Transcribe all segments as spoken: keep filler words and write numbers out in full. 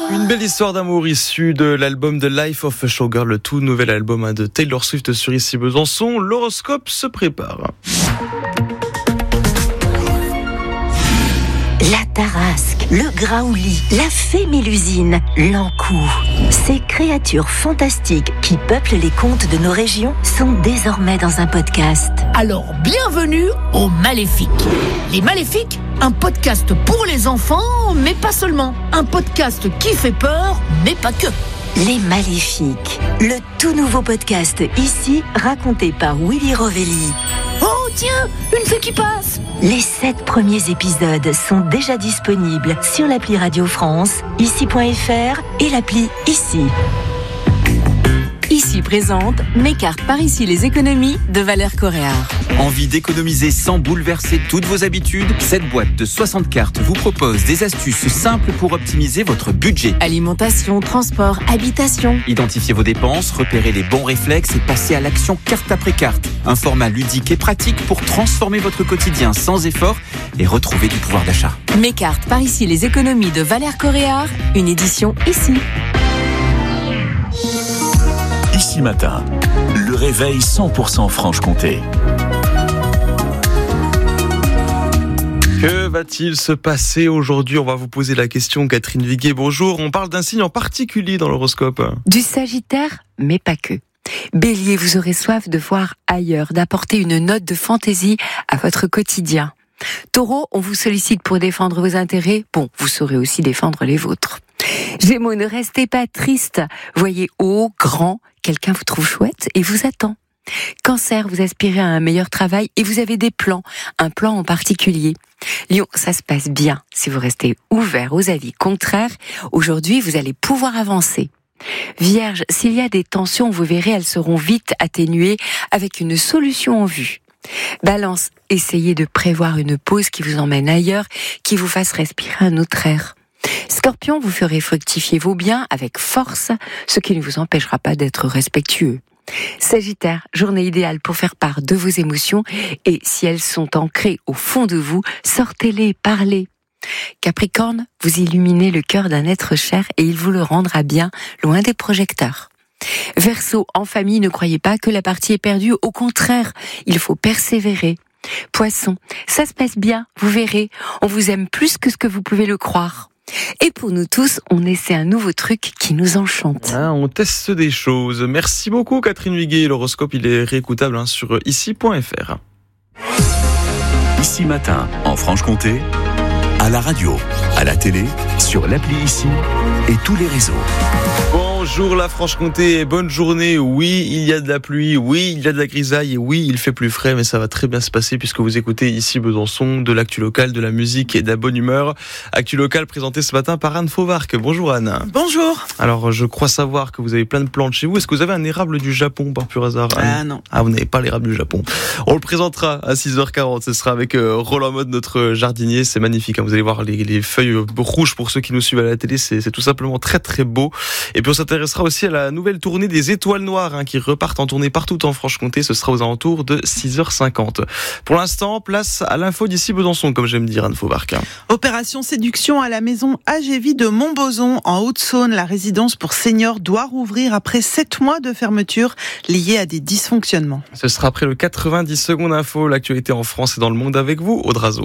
Une belle histoire d'amour issue de l'album The Life of a Showgirl, le tout nouvel album de Taylor Swift sur Ici Besançon. L'horoscope se prépare. La Tarasque, le Graouli, la fée Mélusine, l'Ankou. Ces créatures fantastiques qui peuplent les contes de nos régions sont désormais dans un podcast. Alors, bienvenue aux Maléfiques. Les Maléfiques, un podcast pour les enfants, mais pas seulement. Un podcast qui fait peur, mais pas que. Les Maléfiques, le tout nouveau podcast ici, raconté par Willy Rovelli. Oh tiens, une fée qui passe. Les sept premiers épisodes sont déjà disponibles sur l'appli Radio France, ici point f r et l'appli Ici. Ici présente mes cartes par ici les économies de Valeurs Coréard. Envie d'économiser sans bouleverser toutes vos habitudes? Cette boîte de soixante cartes vous propose des astuces simples pour optimiser votre budget. Alimentation, transport, habitation. Identifiez vos dépenses, repérez les bons réflexes et passez à l'action carte après carte. Un format ludique et pratique pour transformer votre quotidien sans effort et retrouver du pouvoir d'achat. Mes cartes par ici les économies de Valeurs Coréard, une édition Ici. Ici matin, le réveil cent pour cent Franche-Comté. Que va-t-il se passer aujourd'hui? On va vous poser la question, Catherine Viguier. Bonjour, on parle d'un signe en particulier dans l'horoscope. Du Sagittaire, mais pas que. Bélier, vous aurez soif de voir ailleurs, d'apporter une note de fantaisie à votre quotidien. Taureau, on vous sollicite pour défendre vos intérêts. Bon, vous saurez aussi défendre les vôtres. Gémeaux, ne restez pas triste. Voyez haut, grand, quelqu'un vous trouve chouette et vous attend. Cancer, vous aspirez à un meilleur travail et vous avez des plans, un plan en particulier. Lion, ça se passe bien. Si vous restez ouvert aux avis contraires, aujourd'hui vous allez pouvoir avancer. Vierge, s'il y a des tensions, vous verrez, elles seront vite atténuées avec une solution en vue. Balance, essayez de prévoir une pause qui vous emmène ailleurs, qui vous fasse respirer un autre air. Scorpion, vous ferez fructifier vos biens avec force, ce qui ne vous empêchera pas d'être respectueux. Sagittaire, journée idéale pour faire part de vos émotions et si elles sont ancrées au fond de vous, sortez-les, parlez. Capricorne, vous illuminez le cœur d'un être cher et il vous le rendra bien loin des projecteurs. Verseau, en famille, ne croyez pas que la partie est perdue, au contraire, il faut persévérer. Poisson, ça se passe bien, vous verrez, on vous aime plus que ce que vous pouvez le croire. Et pour nous tous, on essaie un nouveau truc qui nous enchante. Ah, on teste des choses. Merci beaucoup Catherine Viguier. L'horoscope, il est réécoutable hein, sur ici point f r. Ici matin, en Franche-Comté, à la radio, à la télé, sur l'appli Ici et tous les réseaux. Bonjour la Franche-Comté, bonne journée. Oui, il y a de la pluie, oui, il y a de la grisaille et oui, il fait plus frais, mais ça va très bien se passer puisque vous écoutez ici Besançon, de l'actu locale, de la musique et de la bonne humeur. Actu locale présentée ce matin par Anne Fauvarc. Bonjour Anne. Bonjour. Alors, je crois savoir que vous avez plein de plantes chez vous. Est-ce que vous avez un érable du Japon par pur hasard, Anne? Ah non. Ah, vous n'avez pas l'érable du Japon. On le présentera à six heures quarante. Ce sera avec euh, Roland Mode, notre jardinier. C'est magnifique. Hein. Vous allez voir les, les feuilles rouges pour ceux qui nous suivent à la télé. C'est, c'est tout simplement très très beau. Et puis on s'intéressera aussi à la nouvelle tournée des Étoiles Noires hein, qui repartent en tournée partout en Franche-Comté. Ce sera aux alentours de six heures cinquante. Pour l'instant, place à l'info d'ici Besançon, comme j'aime dire, Anne Fauvarc. Opération séduction à la maison A G V de Montbozon en Haute-Saône. La résidence pour seniors doit rouvrir après sept mois de fermeture liés à des dysfonctionnements. Ce sera après le quatre-vingt-dix secondes info. L'actualité en France et dans le monde avec vous, Audrazo.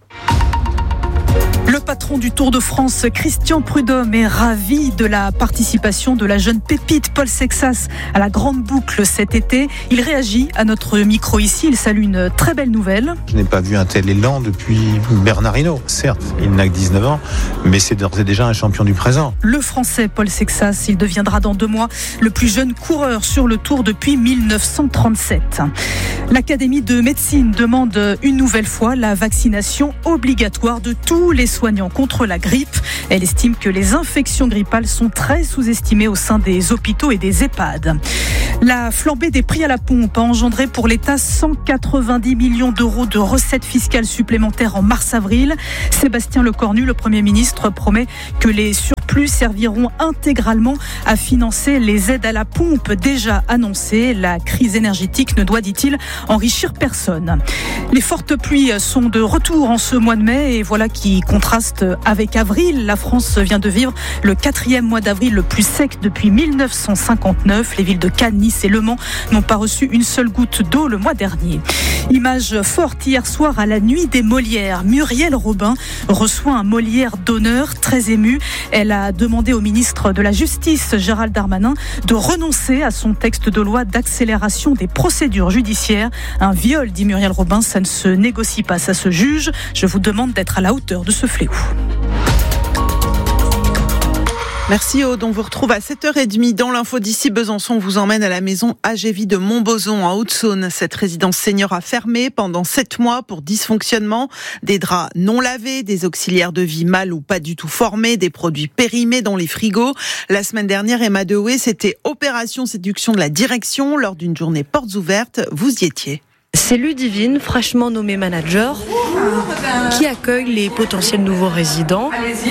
Le patron du Tour de France, Christian Prudhomme, est ravi de la participation de la jeune pépite Paul Sexas à la Grande Boucle cet été. Il réagit à notre micro ici, il salue une très belle nouvelle. Je n'ai pas vu un tel élan depuis Bernard Hinault. Certes, il n'a que dix-neuf ans, mais c'est d'ores et déjà un champion du présent. Le Français Paul Sexas, il deviendra dans deux mois le plus jeune coureur sur le Tour depuis mille neuf cent trente-sept. L'Académie de médecine demande une nouvelle fois la vaccination obligatoire de tous les soignants contre la grippe. Elle estime que les infections grippales sont très sous-estimées au sein des hôpitaux et des EHPAD. La flambée des prix à la pompe a engendré pour l'État cent quatre-vingt-dix millions d'euros de recettes fiscales supplémentaires en mars-avril. Sébastien Lecornu, le Premier ministre, promet que les surplus surplus serviront intégralement à financer les aides à la pompe déjà annoncées. La crise énergétique ne doit, dit-il, enrichir personne. Les fortes pluies sont de retour en ce mois de mai et voilà qui contraste avec avril. La France vient de vivre le quatrième mois d'avril le plus sec depuis mille neuf cent cinquante-neuf. Les villes de Cannes, Nice et Le Mans n'ont pas reçu une seule goutte d'eau le mois dernier. Image forte hier soir à la nuit des Molières. Muriel Robin reçoit un Molière d'honneur, très émue. Elle a demandé au ministre de la Justice, Gérald Darmanin, de renoncer à son texte de loi d'accélération des procédures judiciaires. Un viol, dit Muriel Robin, ça ne se négocie pas, ça se juge. Je vous demande d'être à la hauteur de ce fléau. Merci Aude, on vous retrouve à sept heures trente dans l'info d'ici. Besançon vous emmène à la maison A G V de Montbozon en Haute-Saône. Cette résidence senior a fermé pendant sept mois pour dysfonctionnement. Des draps non lavés, des auxiliaires de vie mal ou pas du tout formés, des produits périmés dans les frigos. La semaine dernière, Emma Dehoué, c'était opération séduction de la direction lors d'une journée portes ouvertes. Vous y étiez. C'est Ludivine, fraîchement nommée manager, qui accueille les potentiels nouveaux résidents.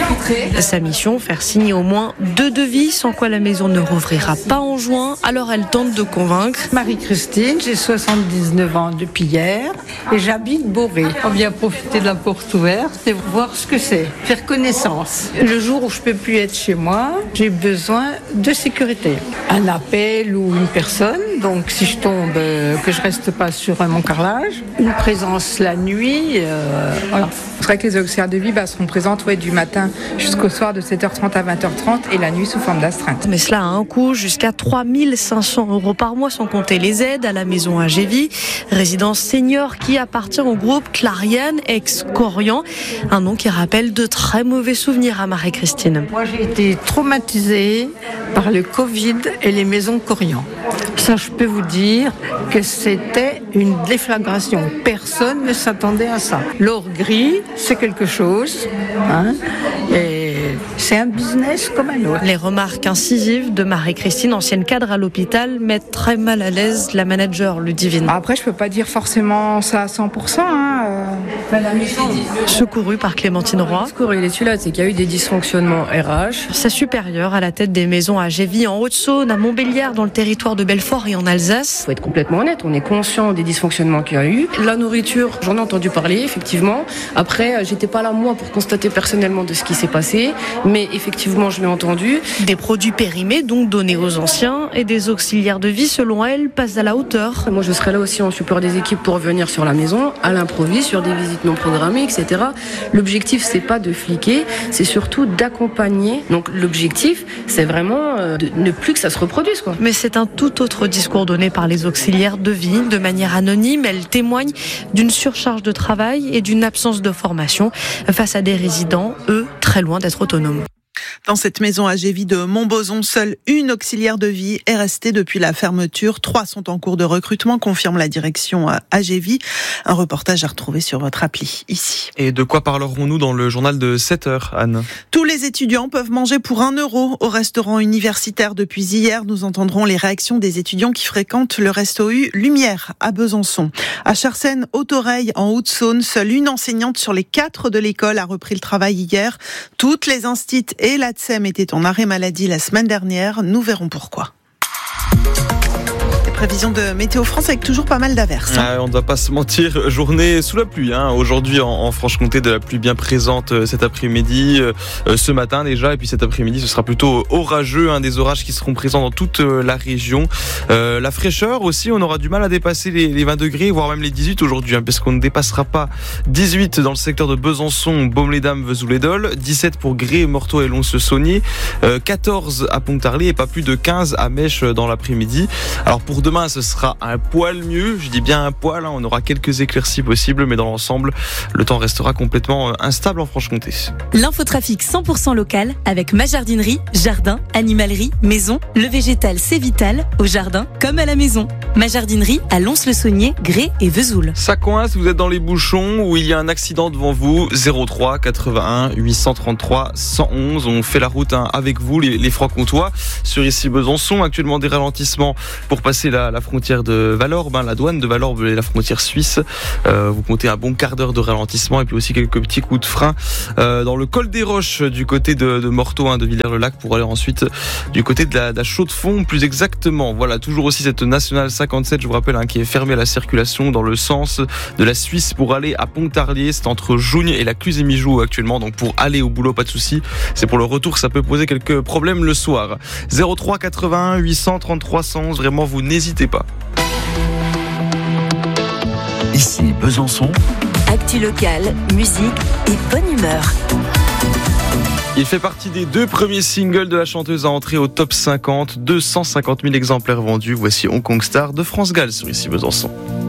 Sa mission, faire signer au moins deux devis, sans quoi la maison ne rouvrira pas en juin. Alors elle tente de convaincre. Marie-Christine, j'ai soixante-dix-neuf ans depuis hier et j'habite Beauvais. On vient profiter de la porte ouverte et voir ce que c'est, faire connaissance. Le jour où je ne peux plus être chez moi, j'ai besoin de sécurité. Un appel ou une personne, donc si je tombe, euh, que je ne reste pas sur un mon carrelage, une présence la nuit, euh, voilà. C'est vrai que les auxiliaires de vie bah, seront présentes ouais, du matin jusqu'au soir de sept heures trente à vingt heures trente et la nuit sous forme d'astreinte. Mais cela a un coût, jusqu'à trois mille cinq cents euros par mois sans compter les aides à la maison A G V, résidence senior qui appartient au groupe Clariane, ex-Corian, un nom qui rappelle de très mauvais souvenirs à Marie-Christine. Moi j'ai été traumatisée par le Covid et les maisons Corian. Ça je peux vous dire que c'était une déflagration. Personne ne s'attendait à ça. L'or gris, c'est quelque chose, hein, et c'est un business comme un autre. Les remarques incisives de Marie-Christine, ancienne cadre à l'hôpital, mettent très mal à l'aise la manager Ludivine. Après, je peux pas dire forcément ça à cent pour cent. Hein. Secourue par Clémentine Roy. Secourue, il est celui-là, c'est qu'il y a eu des dysfonctionnements R H. Sa supérieure à la tête des maisons A G V en Haute-Saône, à Montbéliard, dans le territoire de Belfort et en Alsace. Faut être complètement honnête, on est conscient des dysfonctionnements qu'il y a eu. La nourriture, j'en ai entendu parler, effectivement. Après, j'étais pas là, moi, pour constater personnellement de ce qui s'est passé. Mais effectivement, je l'ai entendu. Des produits périmés, donc donnés aux anciens, et des auxiliaires de vie, selon elle, passent à la hauteur. Moi, je serai là aussi en support des équipes pour venir sur la maison, à l'improviste, sur des visites non programmées, et cetera. L'objectif, c'est pas de fliquer, c'est surtout d'accompagner. Donc, l'objectif, c'est vraiment de ne plus que ça se reproduise, quoi. Mais c'est un tout autre discours donné par les auxiliaires de vie. De manière anonyme, elles témoignent d'une surcharge de travail et d'une absence de formation face à des résidents, eux, très loin d'être autonomes. Dans cette maison A G V de Montbozon, seule une auxiliaire de vie est restée depuis la fermeture. Trois sont en cours de recrutement, confirme la direction A G V. Un reportage à retrouver sur votre appli, ici. Et de quoi parlerons-nous dans le journal de sept heures, Anne ? Tous les étudiants peuvent manger pour un euro au restaurant universitaire. Depuis hier, nous entendrons les réactions des étudiants qui fréquentent le Resto U Lumière à Besançon. À Chersène, Haute-Oreille, en Haute-Saône, seule une enseignante sur les quatre de l'école a repris le travail hier. Toutes les instits et l'A T S E M était en arrêt maladie la semaine dernière. Nous verrons pourquoi. Prévision de Météo France avec toujours pas mal d'averses. Hein. Ah, on ne va pas se mentir, journée sous la pluie. Hein. Aujourd'hui en, en Franche-Comté, de la pluie bien présente euh, cet après-midi, euh, ce matin déjà, et puis cet après-midi ce sera plutôt orageux, hein, des orages qui seront présents dans toute euh, la région. Euh, la fraîcheur aussi, on aura du mal à dépasser les, les vingt degrés, voire même les dix-huit aujourd'hui, hein, parce qu'on ne dépassera pas dix-huit dans le secteur de Besançon, Baume-les-Dames, Vesoul-les-Dol, dix-sept pour Gré, Morteau et Lons-le-Saunier, euh, quatorze à Pontarlier et pas plus de quinze à Mèche dans l'après-midi. Alors pour demain, ce sera un poil mieux, je dis bien un poil, hein, on aura quelques éclaircies possibles, mais dans l'ensemble, le temps restera complètement instable en Franche-Comté. L'infotrafic cent pour cent local avec ma jardinerie, jardin, animalerie, maison, le végétal c'est vital, au jardin comme à la maison. Ma jardinerie à Lons-le-Saunier, Gré et Vesoul. Ça coince, vous êtes dans les bouchons ou il y a un accident devant vous, zéro trois quatre-vingt-un huit cent trente-trois cent onze, on fait la route hein, avec vous les, les Francs-Comtois sur ici Besançon, actuellement des ralentissements pour passer la la, la frontière de Valorbe, hein, la douane de Valorbe et la frontière suisse. Euh, vous comptez un bon quart d'heure de ralentissement et puis aussi quelques petits coups de frein euh, dans le col des Roches du côté de, de Morteau, hein, de Villers-le-Lac, pour aller ensuite du côté de la, de la Chaux-de-Fonds plus exactement. Voilà, toujours aussi cette nationale cinquante-sept, je vous rappelle, hein, qui est fermée à la circulation dans le sens de la Suisse pour aller à Pontarlier. C'est entre Jougne et la Cluse-et-Mijoux actuellement, donc pour aller au boulot, pas de souci. C'est pour le retour, ça peut poser quelques problèmes le soir. zéro trois quatre-vingt-un huit cent trente-trois cent onze, vraiment vous n'hésitez pas. Ici Besançon. Actu locale, musique et bonne humeur. Il fait partie des deux premiers singles de la chanteuse à entrer au top cinquante. deux cent cinquante mille exemplaires vendus. Voici Hong Kong Star de France Gall sur Ici Besançon.